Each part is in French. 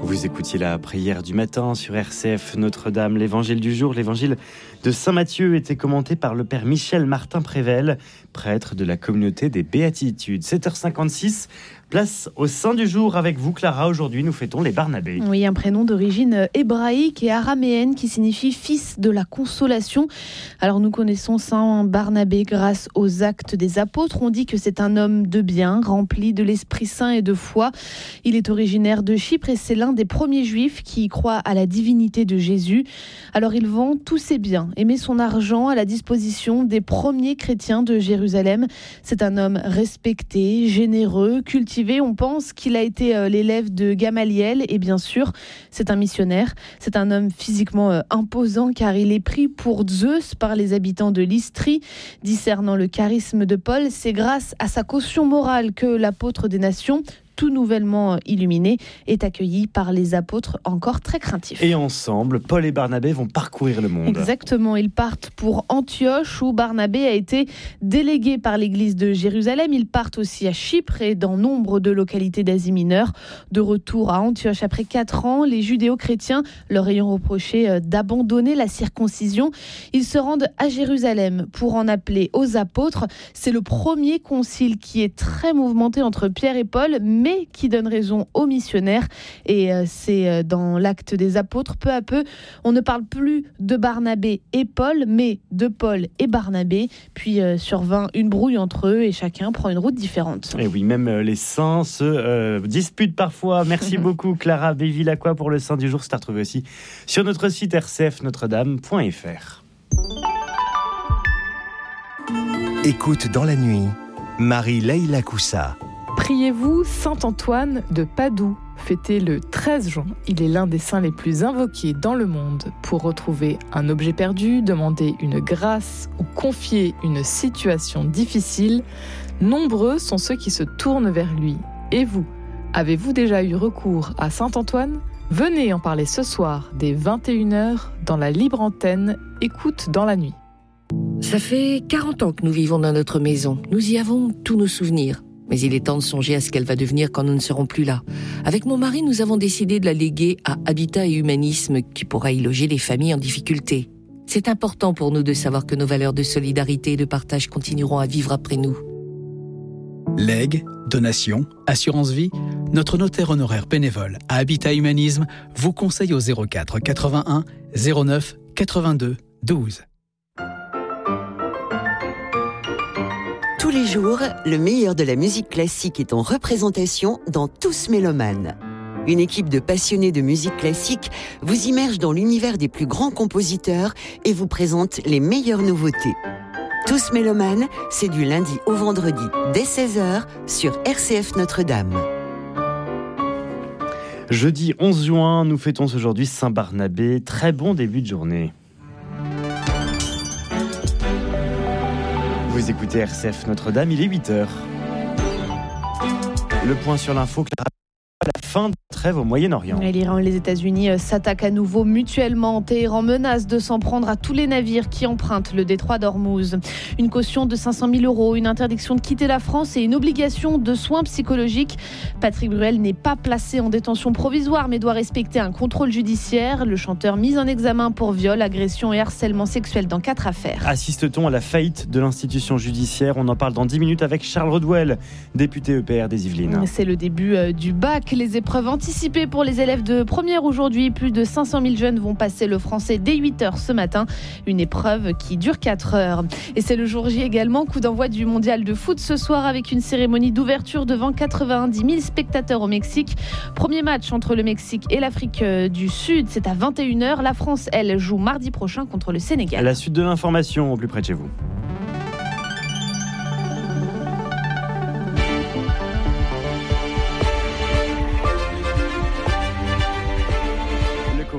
Vous écoutiez la prière du matin sur RCF Notre-Dame. L'évangile du jour, l'évangile de Saint Matthieu, était commenté par le père Michel Martin-Prével, prêtre de la communauté des Béatitudes. 7h56, place au Saint du jour avec vous, Clara. Aujourd'hui, nous fêtons les Barnabés. Oui, un prénom d'origine hébraïque et araméenne qui signifie fils de la consolation. Alors, nous connaissons Saint Barnabé grâce aux actes des apôtres. On dit que c'est un homme de bien, rempli de l'Esprit Saint et de foi. Il est originaire de Chypre et c'est l'un des premiers juifs qui croient à la divinité de Jésus. Alors, il vend tous ses biens et met son argent à la disposition des premiers chrétiens de Jérusalem. C'est un homme respecté, généreux, cultivé. On pense qu'il a été l'élève de Gamaliel et bien sûr, c'est un missionnaire. C'est un homme physiquement imposant car il est pris pour Zeus par les habitants de Lystrie. Discernant le charisme de Paul, c'est grâce à sa caution morale que l'apôtre des nations, tout nouvellement illuminé, est accueilli par les apôtres encore très craintifs. Et ensemble, Paul et Barnabé vont parcourir le monde. Exactement, ils partent pour Antioche où Barnabé a été délégué par l'église de Jérusalem. Ils partent aussi à Chypre et dans nombre de localités d'Asie mineure. De retour à Antioche après 4 ans, les judéo-chrétiens leur ayant reproché d'abandonner la circoncision, ils se rendent à Jérusalem pour en appeler aux apôtres. C'est le premier concile qui est très mouvementé entre Pierre et Paul, mais qui donne raison aux missionnaires. Et c'est dans l'acte des apôtres, peu à peu, on ne parle plus de Barnabé et Paul, mais de Paul et Barnabé. Puis survint une brouille entre eux et chacun prend une route différente. Et oui, même les saints se disputent parfois. Merci beaucoup Clara Bévilacqua pour le Saint du jour. C'est à retrouver aussi sur notre site rcfnotredame.fr. Écoute dans la nuit, Marie-Leila Coussa. Priez-vous Saint Antoine de Padoue, fêté le 13 juin. Il est l'un des saints les plus invoqués dans le monde pour retrouver un objet perdu, demander une grâce ou confier une situation difficile. Nombreux sont ceux qui se tournent vers lui. Et vous, avez-vous déjà eu recours à Saint Antoine ? Venez en parler ce soir dès 21h dans la libre antenne Écoute dans la nuit. Ça fait 40 ans que nous vivons dans notre maison. Nous y avons tous nos souvenirs. Mais il est temps de songer à ce qu'elle va devenir quand nous ne serons plus là. Avec mon mari, nous avons décidé de la léguer à Habitat et Humanisme, qui pourra y loger les familles en difficulté. C'est important pour nous de savoir que nos valeurs de solidarité et de partage continueront à vivre après nous. Legs, donations, assurance vie, notre notaire honoraire bénévole à Habitat Humanisme vous conseille au 04 81 09 82 12. Tous les jours, le meilleur de la musique classique est en représentation dans Tous Mélomanes. Une équipe de passionnés de musique classique vous immerge dans l'univers des plus grands compositeurs et vous présente les meilleures nouveautés. Tous Mélomanes, c'est du lundi au vendredi dès 16h sur RCF Notre-Dame. Jeudi 11 juin, nous fêtons aujourd'hui Saint Barnabé. Très bon début de journée. Vous écoutez RCF Notre-Dame, il est 8h. Le point sur l'info, Clara, la fin de trêve au Moyen-Orient. L'Iran et les États-Unis s'attaquent à nouveau mutuellement. Téhéran menace de s'en prendre à tous les navires qui empruntent le détroit d'Ormuz. Une caution de 500 000 €, une interdiction de quitter la France et une obligation de soins psychologiques. Patrick Bruel n'est pas placé en détention provisoire mais doit respecter un contrôle judiciaire. Le chanteur mis en examen pour viol, agression et harcèlement sexuel dans 4 affaires. Assiste-t-on à la faillite de l'institution judiciaire ? On en parle dans 10 minutes avec Charles Rodwell, député EPR des Yvelines. C'est le début du bac. Les épreuves anticipées pour les élèves de première aujourd'hui. Plus de 500 000 jeunes vont passer le français dès 8h ce matin. Une épreuve qui dure 4 heures. Et c'est le jour J également. Coup d'envoi du mondial de foot ce soir avec une cérémonie d'ouverture devant 90 000 spectateurs au Mexique. Premier match entre le Mexique et l'Afrique du Sud. C'est à 21h. La France, elle, joue mardi prochain contre le Sénégal. La suite de l'information au plus près de chez vous.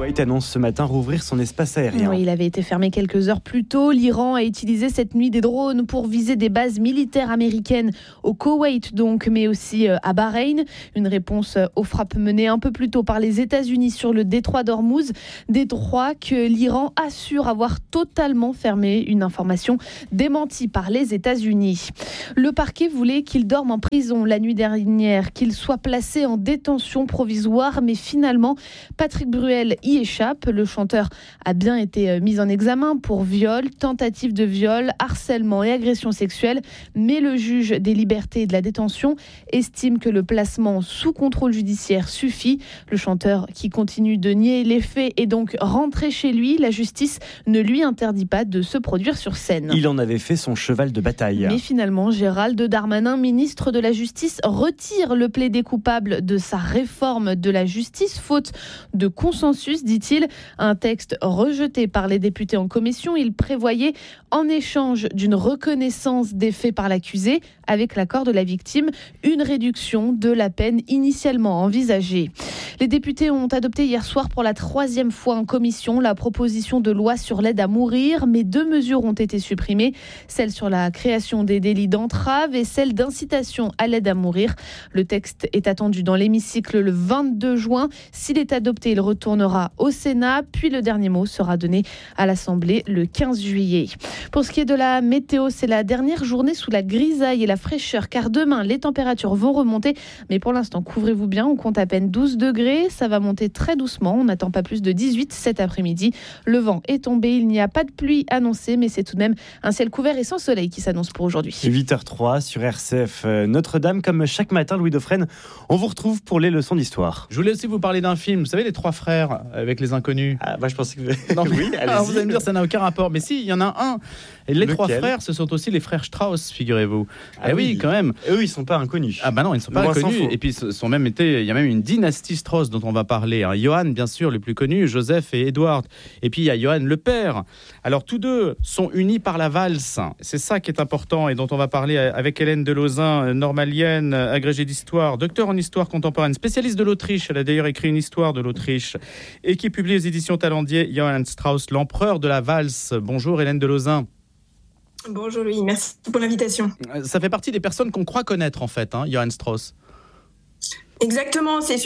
Koweït annonce ce matin rouvrir son espace aérien. Oui, il avait été fermé quelques heures plus tôt. L'Iran a utilisé cette nuit des drones pour viser des bases militaires américaines au Koweït, donc, mais aussi à Bahreïn. Une réponse aux frappes menées un peu plus tôt par les États-Unis sur le détroit d'Ormuz, détroit que l'Iran assure avoir totalement fermé, une information démentie par les États-Unis. Le parquet voulait qu'il dorme en prison la nuit dernière, qu'il soit placé en détention provisoire, mais finalement, Patrick Bruel y échappe. Le chanteur a bien été mis en examen pour viol, tentative de viol, harcèlement et agression sexuelle, mais le juge des libertés et de la détention estime que le placement sous contrôle judiciaire suffit. Le chanteur, qui continue de nier les faits, est donc rentré chez lui. La justice ne lui interdit pas de se produire sur scène. Il en avait fait son cheval de bataille. Mais finalement, Gérald Darmanin, ministre de la Justice, retire le plaidé coupable de sa réforme de la justice, faute de consensus, dit-il. Un texte rejeté par les députés en commission. Il prévoyait, en échange d'une reconnaissance des faits par l'accusé, avec l'accord de la victime, une réduction de la peine initialement envisagée. Les députés ont adopté hier soir pour la 3e fois en commission la proposition de loi sur l'aide à mourir, mais 2 mesures ont été supprimées, celle sur la création des délits d'entrave et celle d'incitation à l'aide à mourir. Le texte est attendu dans l'hémicycle le 22 juin. S'il est adopté, il retournera au Sénat, puis le dernier mot sera donné à l'Assemblée le 15 juillet. Pour ce qui est de la météo, c'est la dernière journée sous la grisaille et la fraîcheur, car demain, les températures vont remonter, mais pour l'instant, couvrez-vous bien, on compte à peine 12 degrés, ça va monter très doucement, on n'attend pas plus de 18 cet après-midi. Le vent est tombé, il n'y a pas de pluie annoncée, mais c'est tout de même un ciel couvert et sans soleil qui s'annonce pour aujourd'hui. 8h03 sur RCF Notre-Dame, comme chaque matin, Louis Dauphren, on vous retrouve pour les leçons d'histoire. Je voulais aussi vous parler d'un film, vous savez, les 3 frères avec les inconnus. Ah, je pensais que... Non, oui, alors vous allez me dire, ça n'a aucun rapport, mais si, il y en a un. Et les Lequel? 3 frères, ce sont aussi les frères Strauss, figurez-vous. Ah oui, quand même. Et eux, ils sont pas inconnus. Ah bah non, ils ne sont pas inconnus. Et puis, il y a même une dynastie Strauss dont on va parler. Johann, bien sûr, le plus connu, Joseph et Edward. Et puis, il y a Johann le père. Alors, tous deux sont unis par la valse. C'est ça qui est important et dont on va parler avec Hélène Delozin, normalienne, agrégée d'histoire, docteur en histoire contemporaine, spécialiste de l'Autriche. Elle a d'ailleurs écrit une histoire de l'Autriche et qui publie aux éditions Talendier Johann Strauss, l'empereur de la valse. Bonjour Hélène Delozin. Bonjour Louis, merci pour l'invitation. Ça fait partie des personnes qu'on croit connaître en fait, Johann Strauss. Exactement, c'est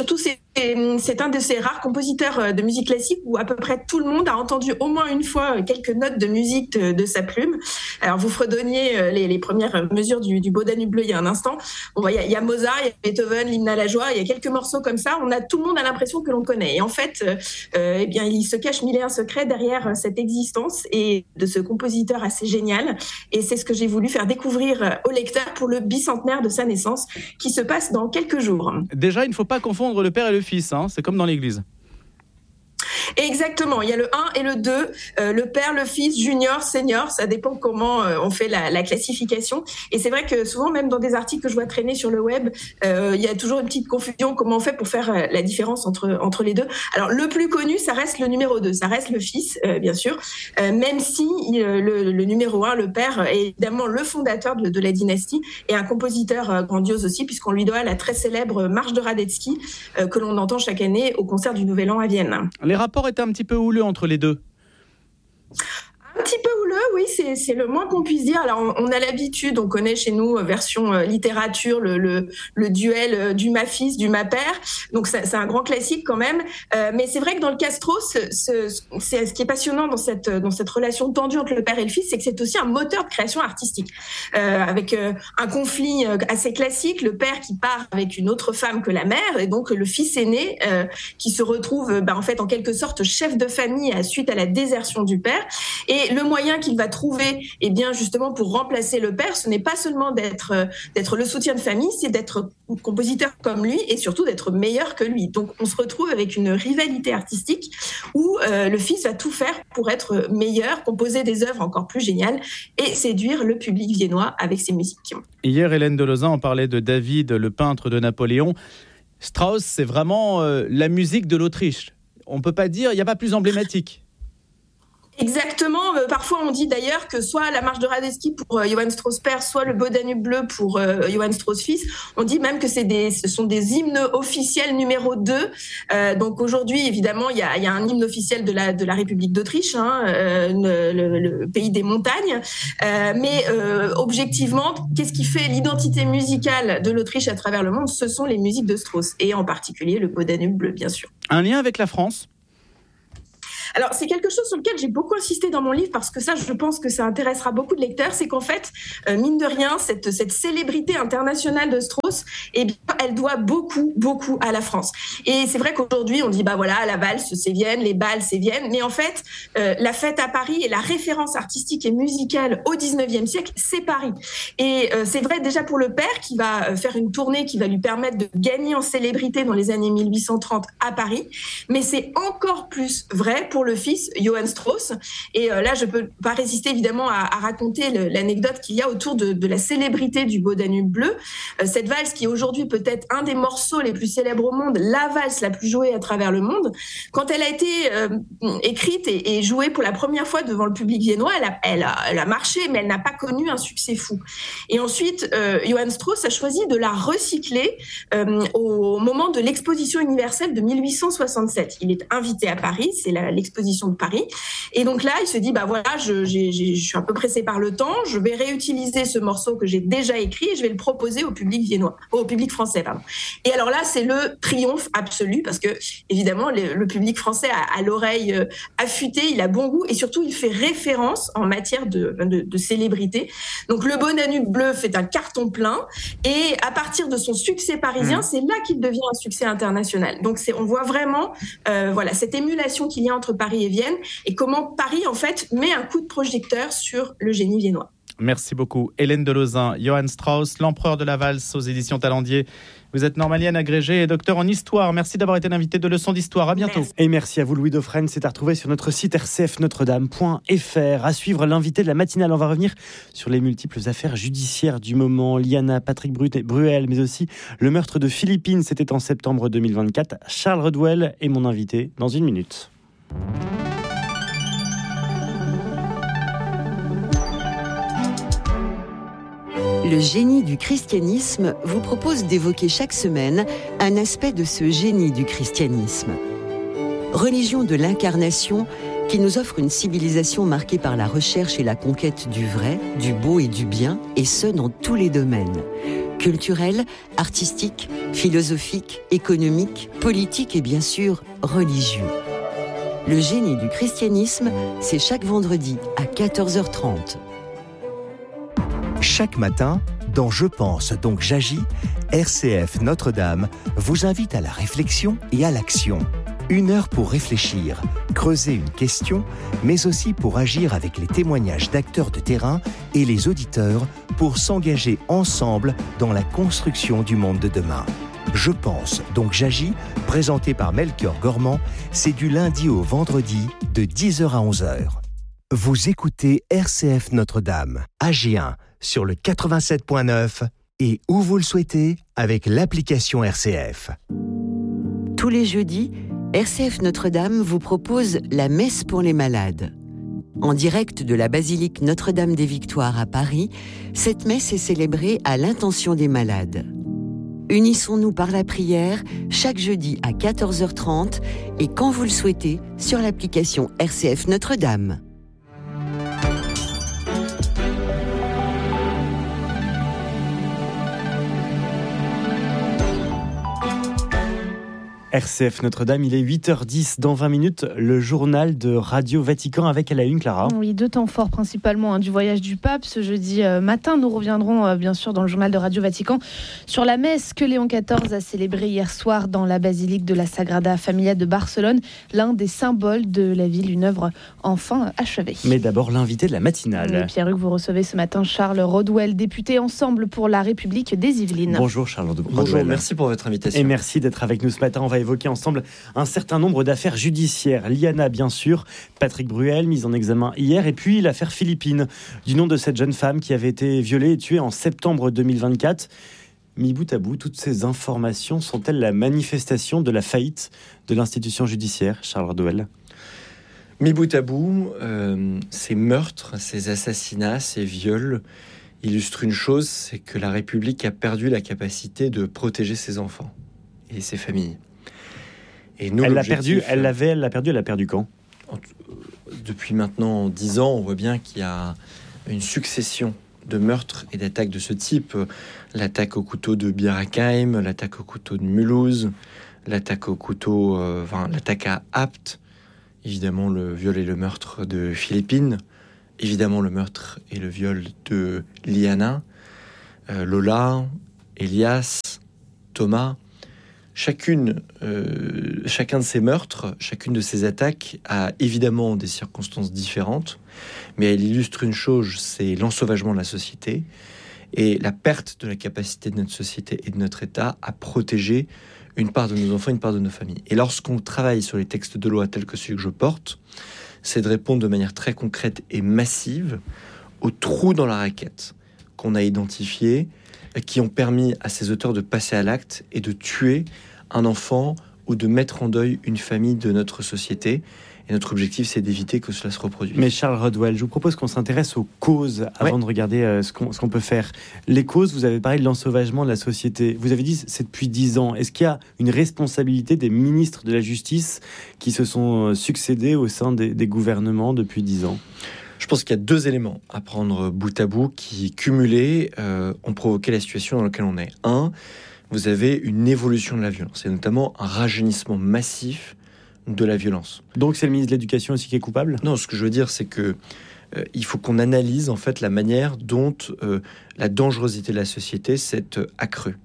un de ces rares compositeurs de musique classique où à peu près tout le monde a entendu au moins une fois quelques notes de musique de sa plume. Alors vous fredonniez les premières mesures du Beau Danube bleu il y a un instant. Il y a Mozart, il y a Beethoven, l'hymne à la joie, il y a quelques morceaux comme ça. Tout le monde a l'impression que l'on connaît. Et en fait, il se cache mille et un secrets derrière cette existence et de ce compositeur assez génial. Et c'est ce que j'ai voulu faire découvrir aux lecteurs pour le bicentenaire de sa naissance qui se passe dans quelques jours. Déjà, il ne faut pas confondre le père et le fils, c'est comme dans l'église. Exactement, il y a le 1 et le 2, le père, le fils, junior, senior, ça dépend comment on fait la classification. Et c'est vrai que souvent, même dans des articles que je vois traîner sur le web, il y a toujours une petite confusion, comment on fait pour faire la différence entre les deux. Alors le plus connu, ça reste le numéro 2, ça reste le fils, bien sûr, même si le numéro 1, le père, est évidemment le fondateur de la dynastie et un compositeur grandiose aussi, puisqu'on lui doit la très célèbre Marche de Radetzky, que l'on entend chaque année au concert du Nouvel An à Vienne. Les rapports étaient un petit peu houleux entre les deux. Un petit peu houleux, oui, c'est le moins qu'on puisse dire. Alors, on a l'habitude, on connaît chez nous, version littérature, le duel du ma-fils, du ma-père. Donc, c'est un grand classique quand même. Mais c'est vrai que dans le cas Strauss, ce qui est passionnant dans cette relation tendue entre le père et le fils, c'est que c'est aussi un moteur de création artistique. Avec un conflit assez classique, le père qui part avec une autre femme que la mère, et donc le fils aîné qui se retrouve en fait en quelque sorte chef de famille suite à la désertion du père. Et le moyen qu'il va trouver, justement, pour remplacer le père, ce n'est pas seulement d'être le soutien de famille, c'est d'être compositeur comme lui et surtout d'être meilleur que lui. Donc, on se retrouve avec une rivalité artistique où le fils va tout faire pour être meilleur, composer des œuvres encore plus géniales et séduire le public viennois avec ses musiques. Hier, Hélène Delozin, on parlait de David, le peintre de Napoléon. Strauss, c'est vraiment la musique de l'Autriche. On ne peut pas dire, il n'y a pas plus emblématique. Exactement. Parfois, on dit d'ailleurs que soit la marche de Radetzky pour Johann Strauss père, soit le beau Danube bleu pour Johann Strauss fils. On dit même que ce sont des hymnes officiels numéro 2. Donc aujourd'hui, évidemment, il y a un hymne officiel de la République d'Autriche, le pays des montagnes. Mais objectivement, qu'est-ce qui fait l'identité musicale de l'Autriche à travers le monde ? Ce sont les musiques de Strauss, et en particulier le beau Danube bleu, bien sûr. Un lien avec la France ? Alors, c'est quelque chose sur lequel j'ai beaucoup insisté dans mon livre, parce que ça, je pense que ça intéressera beaucoup de lecteurs. C'est qu'en fait, mine de rien, cette célébrité internationale de Strauss, eh bien, elle doit beaucoup à la France. Et c'est vrai qu'aujourd'hui, on dit, la valse, c'est Vienne, les bals, c'est Vienne. Mais en fait, la fête à Paris et la référence artistique et musicale au 19e siècle, c'est Paris. Et c'est vrai déjà pour le père, qui va faire une tournée qui va lui permettre de gagner en célébrité dans les années 1830 à Paris. Mais c'est encore plus vrai pour le fils, Johann Strauss. Et là, je peux pas résister évidemment à raconter l'anecdote qu'il y a autour de la célébrité du beau Danube bleu. Cette valse qui est aujourd'hui peut-être un des morceaux les plus célèbres au monde, la valse la plus jouée à travers le monde. Quand elle a été écrite et jouée pour la première fois devant le public viennois, elle a marché, mais elle n'a pas connu un succès fou. Et ensuite, Johann Strauss a choisi de la recycler au moment de l'exposition universelle de 1867. Il est invité à Paris, c'est l'exposition de Paris. Et donc là, il se dit, je suis un peu pressé par le temps, je vais réutiliser ce morceau que j'ai déjà écrit et je vais le proposer au public français. Et alors là, c'est le triomphe absolu, parce que évidemment, le public français a l'oreille affûtée, il a bon goût, et surtout, il fait référence en matière de célébrité. Donc le beau Danube bleu fait un carton plein, et à partir de son succès parisien, c'est là qu'il devient un succès international. Donc on voit vraiment cette émulation qu'il y a entre Paris et Vienne, et comment Paris, en fait, met un coup de projecteur sur le génie viennois. Merci beaucoup. Hélène Delozin, Johann Strauss, l'empereur de la valse aux éditions Talendier. Vous êtes normalienne agrégée et docteur en histoire. Merci d'avoir été l'invité de Leçons d'Histoire. À bientôt. Et merci à vous, Louis Dauphren. C'est à retrouver sur notre site rcfnotredame.fr. À suivre l'invité de la matinale. On va revenir sur les multiples affaires judiciaires du moment. Liana, Patrick Bruel, mais aussi le meurtre de Philippine. C'était en septembre 2024. Charles Rodwell est mon invité dans une minute. Le génie du christianisme vous propose d'évoquer chaque semaine un aspect de ce génie du christianisme. Religion de l'incarnation qui nous offre une civilisation marquée par la recherche et la conquête du vrai, du beau et du bien, et ce dans tous les domaines. Culturel, artistique, philosophique, économique, politique et bien sûr religieux. Le génie du christianisme, c'est chaque vendredi à 14h30. Chaque matin, dans Je pense donc j'agis, RCF Notre-Dame vous invite à la réflexion et à l'action. 1 heure pour réfléchir, creuser une question, mais aussi pour agir avec les témoignages d'acteurs de terrain et les auditeurs pour s'engager ensemble dans la construction du monde de demain. Je pense donc j'agis, présenté par Melchior Gormand, c'est du lundi au vendredi de 10h à 11h. Vous écoutez RCF Notre-Dame, AG1 sur le 87.9 et où vous le souhaitez avec l'application RCF. Tous les jeudis, RCF Notre-Dame vous propose la messe pour les malades. En direct de la basilique Notre-Dame des Victoires à Paris, cette messe est célébrée à l'intention des malades. Unissons-nous par la prière chaque jeudi à 14h30 et quand vous le souhaitez sur l'application RCF Notre-Dame. RCF Notre-Dame, il est 8h10. Dans 20 minutes, le journal de Radio Vatican avec à la une, Clara. Oui, 2 temps forts principalement du voyage du pape. Ce jeudi matin, nous reviendrons bien sûr dans le journal de Radio Vatican sur la messe que Léon XIV a célébrée hier soir dans la basilique de la Sagrada Familia de Barcelone, l'un des symboles de la ville, une œuvre enfin achevée. Mais d'abord, l'invité de la matinale. Oui, Pierre-Hugues, vous recevez ce matin Charles Rodwell, député Ensemble pour la République des Yvelines. Bonjour Charles Rodwell. Bonjour, merci pour votre invitation. Et merci d'être avec nous ce matin. On va évoquer ensemble un certain nombre d'affaires judiciaires. Liana, bien sûr, Patrick Bruel, mis en examen hier, et puis l'affaire Philippine, du nom de cette jeune femme qui avait été violée et tuée en septembre 2024. Mis bout à bout, toutes ces informations sont-elles la manifestation de la faillite de l'institution judiciaire, Charles Rodwell ? Mis bout à bout, ces meurtres, ces assassinats, ces viols illustrent une chose, c'est que la République a perdu la capacité de protéger ses enfants et ses familles. Et nous, elle l'a perdu quand ? Depuis maintenant 10 ans, on voit bien qu'il y a une succession de meurtres et d'attaques de ce type. L'attaque au couteau de Bir Hakeim, l'attaque au couteau de Mulhouse, l'attaque à Apt, évidemment le viol et le meurtre de Philippines, évidemment le meurtre et le viol de Liana, Lola, Elias, Thomas. Chacun de ces meurtres, chacune de ces attaques a évidemment des circonstances différentes, mais elle illustre une chose, c'est l'ensauvagement de la société et la perte de la capacité de notre société et de notre État à protéger une part de nos enfants, une part de nos familles. Et lorsqu'on travaille sur les textes de loi tels que celui que je porte, c'est de répondre de manière très concrète et massive aux trous dans la raquette qu'on a identifiés, qui ont permis à ces auteurs de passer à l'acte et de tuer un enfant ou de mettre en deuil une famille de notre société. Et notre objectif, c'est d'éviter que cela se reproduise. Mais Charles Rodwell, je vous propose qu'on s'intéresse aux causes avant de regarder ce qu'on peut faire. Les causes, vous avez parlé de l'ensauvagement de la société. Vous avez dit c'est depuis 10 ans. Est-ce qu'il y a une responsabilité des ministres de la Justice qui se sont succédés au sein des gouvernements depuis 10 ans ? Je pense qu'il y a 2 éléments à prendre bout à bout qui, cumulés, ont provoqué la situation dans laquelle on est. 1, vous avez une évolution de la violence, et notamment un rajeunissement massif de la violence. Donc c'est le ministre de l'Éducation aussi qui est coupable ? Non, ce que je veux dire, c'est que il faut qu'on analyse en fait la manière dont la dangerosité de la société s'est accrue.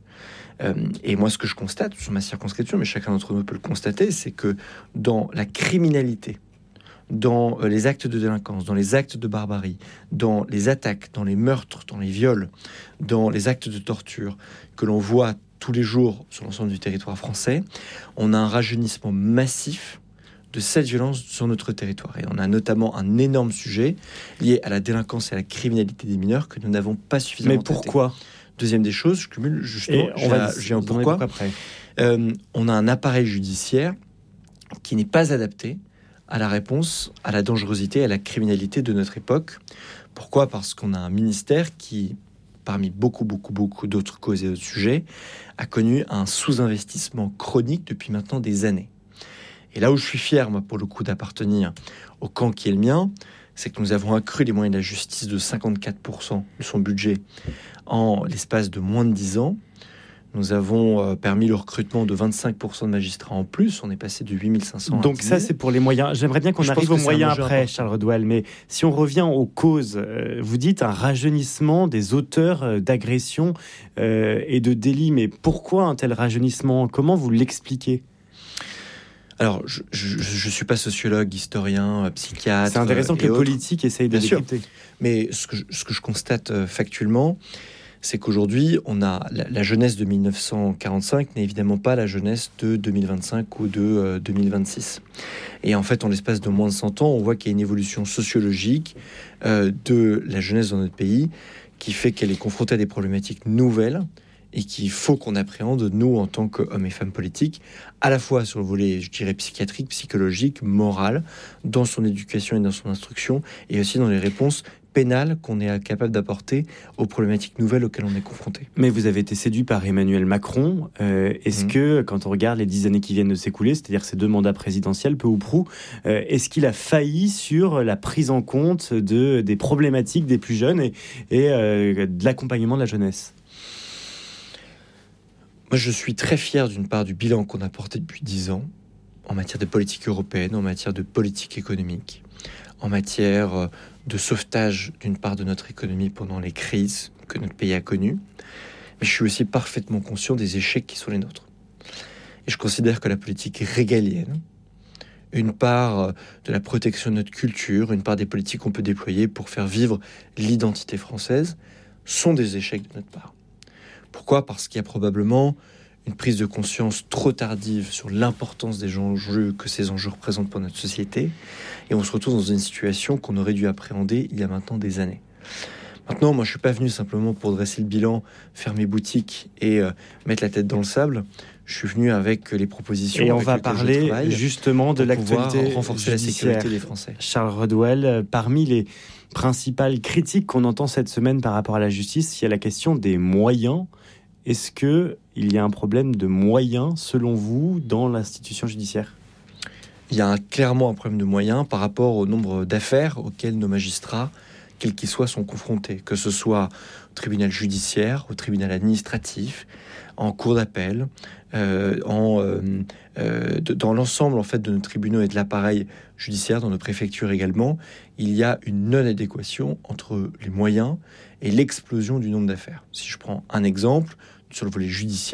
Et moi, ce que je constate sur ma circonscription, mais chacun d'entre nous peut le constater, c'est que dans la criminalité, dans les actes de délinquance, dans les actes de barbarie, dans les attaques, dans les meurtres, dans les viols, dans les actes de torture que l'on voit tous les jours sur l'ensemble du territoire français, on a un rajeunissement massif de cette violence sur notre territoire. Et on a notamment un énorme sujet lié à la délinquance et à la criminalité des mineurs que nous n'avons pas suffisamment traité. Mais pourquoi ? Deuxième des choses, je cumule justement, pourquoi. On a un appareil judiciaire qui n'est pas adapté à la réponse à la dangerosité et à la criminalité de notre époque. Pourquoi ? Parce qu'on a un ministère qui, parmi beaucoup d'autres causes et d'autres sujets, a connu un sous-investissement chronique depuis maintenant des années. Et là où je suis fier, moi, pour le coup, d'appartenir au camp qui est le mien, c'est que nous avons accru les moyens de la justice de 54% de son budget en l'espace de moins de 10 ans. Nous avons permis le recrutement de 25% de magistrats en plus. On est passé de 8500 à 10 000. Donc ça, c'est pour les moyens. J'aimerais bien qu'on arrive aux moyens après, Charles Rodwell. Mais si on revient aux causes, vous dites un rajeunissement des auteurs d'agressions et de délits. Mais pourquoi un tel rajeunissement ? Comment vous l'expliquez ? Alors, je ne suis pas sociologue, historien, psychiatre. C'est intéressant que les politiques essayent de décrypter. Mais ce que je constate factuellement, c'est qu'aujourd'hui, on a la jeunesse de 1945 n'est évidemment pas la jeunesse de 2025 ou de 2026. Et en fait, en l'espace de moins de 100 ans, on voit qu'il y a une évolution sociologique de la jeunesse dans notre pays qui fait qu'elle est confrontée à des problématiques nouvelles et qu'il faut qu'on appréhende, nous, en tant qu'hommes et femmes politiques, à la fois sur le volet, je dirais, psychiatrique, psychologique, moral, dans son éducation et dans son instruction, et aussi dans les réponses pénales qu'on est capable d'apporter aux problématiques nouvelles auxquelles on est confronté. Mais vous avez été séduit par Emmanuel Macron. Est-ce que, quand on regarde les 10 années qui viennent de s'écouler, c'est-à-dire ces 2 mandats présidentiels, peu ou prou, est-ce qu'il a failli sur la prise en compte des problématiques des plus jeunes et de l'accompagnement de la jeunesse ? Moi, je suis très fier d'une part du bilan qu'on a porté depuis 10 ans en matière de politique européenne, en matière de politique économique, en matière de sauvetage d'une part de notre économie pendant les crises que notre pays a connues. Mais je suis aussi parfaitement conscient des échecs qui sont les nôtres. Et je considère que la politique régalienne, une part de la protection de notre culture, une part des politiques qu'on peut déployer pour faire vivre l'identité française, sont des échecs de notre part. Pourquoi ? Parce qu'il y a probablement une prise de conscience trop tardive sur l'importance des enjeux que ces enjeux représentent pour notre société. Et on se retrouve dans une situation qu'on aurait dû appréhender il y a maintenant des années. Maintenant, moi, je ne suis pas venu simplement pour dresser le bilan, faire mes boutiques et mettre la tête dans le sable. je suis venu avec les propositions. Et on va parler justement de l'actualité renforcer la sécurité des Français. Charles Rodwell, parmi les principales critiques qu'on entend cette semaine par rapport à la justice, il y a la question des moyens. Est-ce qu'il y a un problème de moyens, selon vous, dans l'institution judiciaire ? Il y a clairement un problème de moyens par rapport au nombre d'affaires auxquelles nos magistrats, quels qu'ils soient, sont confrontés, que ce soit au tribunal judiciaire, au tribunal administratif, en cour d'appel, dans l'ensemble en fait de nos tribunaux et de l'appareil judiciaire, dans nos préfectures également, il y a une non-adéquation entre les moyens et l'explosion du nombre d'affaires. Si je prends un exemple, sur le volet judiciaire,